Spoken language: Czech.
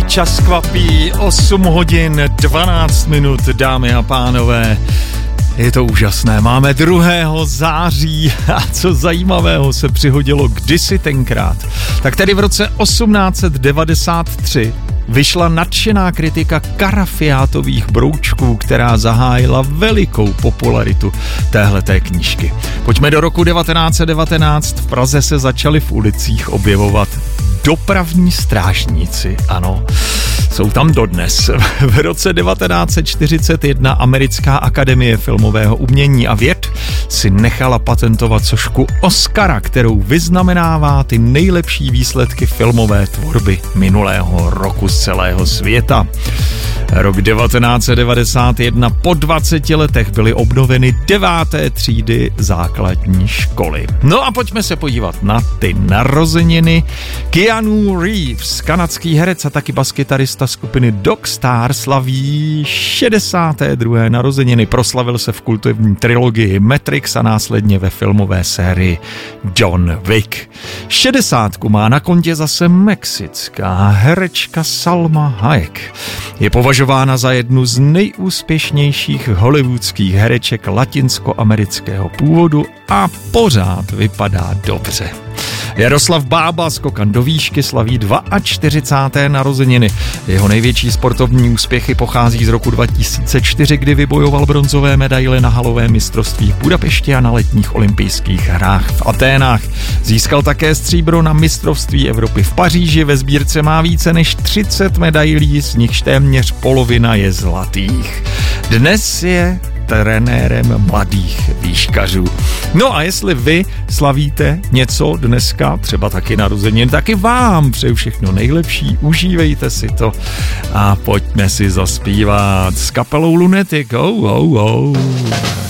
čas kvapí, 8 hodin 12 minut, dámy a pánové. Je to úžasné, máme 2. září a co zajímavého se přihodilo kdysi tenkrát. Tak tedy v roce 1893 vyšla nadšená kritika karafiátových broučků, která zahájila velikou popularitu téhleté knížky. Pojďme do roku 1919. V Praze se začali v ulicích objevovat dopravní strážníci, ano. Jsou tam dodnes. V roce 1941 Americká akademie filmového umění a věd si nechala patentovat sošku Oscara, kterou vyznamenává ty nejlepší výsledky filmové tvorby minulého roku z celého světa. Rok 1991, po 20 letech byly obnoveny 9. třídy základní školy. No a pojďme se podívat na ty narozeniny. Keanu Reeves, kanadský herec a taky baskytarista skupiny Dogstar, slaví 62. narozeniny. Proslavil se v kultovní trilogii Matrix a následně ve filmové sérii John Wick. 60 má na kontě zase mexická herečka Salma Hayek. Je považována za jednu z nejúspěšnějších hollywoodských hereček latinskoamerického původu a pořád vypadá dobře. Jaroslav Bába, skokan do výšky, slaví 42. narozeniny. Jeho největší sportovní úspěchy pochází z roku 2004, kdy vybojoval bronzové medaile na halovém mistrovství v Budapešti a na letních olympijských hrách v Aténách. Získal také stříbro na mistrovství Evropy v Paříži, ve sbírce má více než 30 medailí, z nichž téměř polovina je zlatých. Dnes je trenérem mladých výškařů. No a jestli vy slavíte něco dneska, třeba taky narozeniny, taky vám přeju všechno nejlepší, užívejte si to a pojďme si zaspívat s kapelou Lunatic. Oh, oh, oh.